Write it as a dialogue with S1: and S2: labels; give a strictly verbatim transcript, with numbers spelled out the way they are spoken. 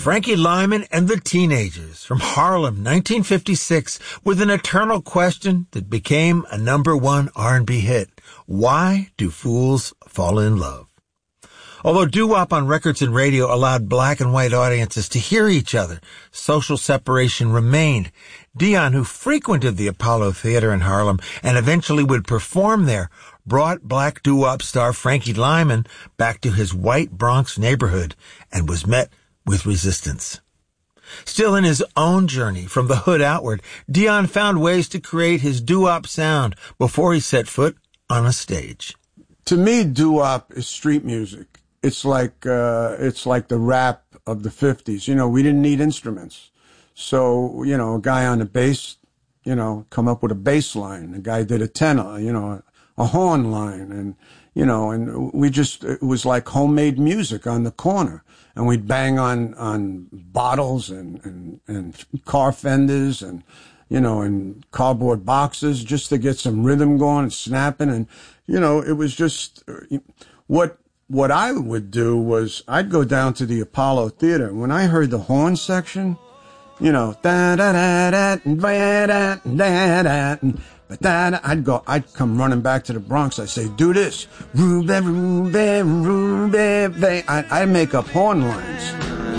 S1: Frankie Lymon and the Teenagers from Harlem, nineteen fifty-six, with an eternal question that became a number one R and B hit. Why do fools fall in love? Although doo-wop on records and radio allowed black and white audiences to hear each other, social separation remained. Dion, who frequented the Apollo Theater in Harlem and eventually would perform there, brought black doo-wop star Frankie Lymon back to his white Bronx neighborhood and was met with resistance. Still in his own journey from the hood outward, Dion found ways to create his doo-wop sound before he set foot on a stage.
S2: To me, doo-wop is street music. It's like uh, it's like the rap of the fifties. You know, we didn't need instruments. So, you know, a guy on the bass, you know, come up with a bass line. A guy did a tenor, you know, a horn line. And, you know, and we just, it was like homemade music on the corner. And we'd bang on, on bottles and, and, and car fenders and, you know, and cardboard boxes just to get some rhythm going and snapping. And, you know, it was just what, what I would do was I'd go down to the Apollo Theater. When I heard the horn section, you know, da da da da da da da da, but da I'd go, I'd come running back to the Bronx. I'd say, do this, Rube, Rube, Rube. I'd make up horn lines.